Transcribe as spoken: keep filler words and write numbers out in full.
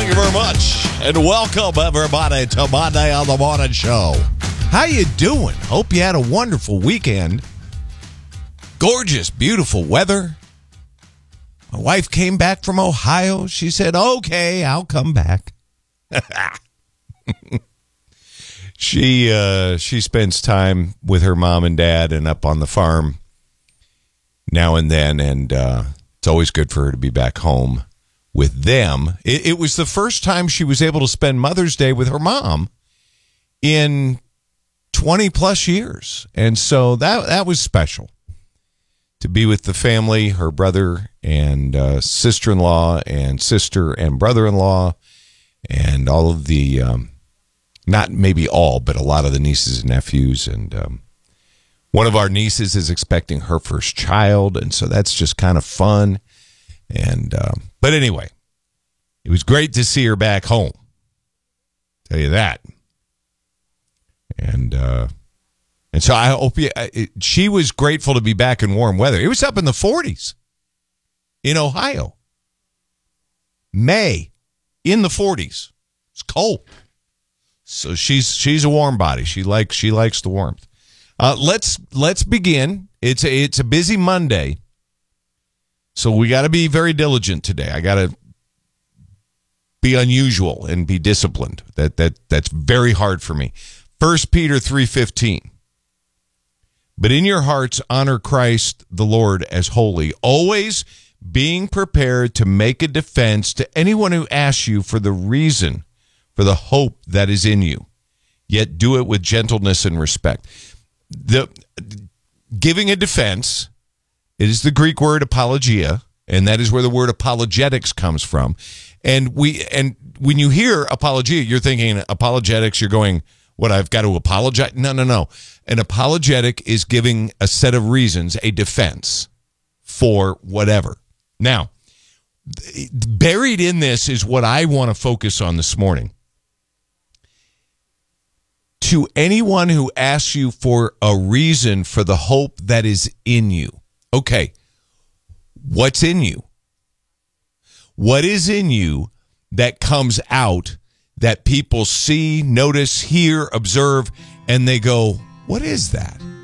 Thank you very much, and welcome everybody to Monday on the Morning Show. How you doing? Hope you had a wonderful weekend. Gorgeous, beautiful weather. My wife came back from Ohio. She said, "Okay, I'll come back." she uh, she spends time with her mom and dad and up on the farm now and then, and uh, it's always good for her to be back home with them. It, it was the first time she was able to spend Mother's Day with her mom in twenty plus years. And so that that was special to be with the family, her brother and uh, sister-in-law and sister and brother-in-law and all of the, um, not maybe all, but a lot of the nieces and nephews. And um, one of our nieces is expecting her first child. And so that's just kind of fun. And, um, but anyway, it was great to see her back home. Tell you that. And, uh, and so I hope you, it, she was grateful to be back in warm weather. It was up in the forties in Ohio. May in the forties. It's cold. So she's, she's a warm body. She likes, she likes the warmth. Uh, let's, let's begin. It's a, it's a busy Monday. So we got to be very diligent today. I got to be unusual and be disciplined. That that that's very hard for me. First Peter three fifteen. But in your hearts honor Christ the Lord as holy, always being prepared to make a defense to anyone who asks you for the reason for the hope that is in you. Yet do it with gentleness and respect. The giving a defense, it is the Greek word apologia, and that is where the word apologetics comes from. And we and when you hear apologia, you're thinking apologetics, you're going, what, I've got to apologize? No, no, no. An apologetic is giving a set of reasons, a defense for whatever. Now, buried in this is what I want to focus on this morning. To anyone who asks you for a reason for the hope that is in you. Okay, what's in you? What is in you that comes out that people see, notice, hear, observe, and they go, what is that?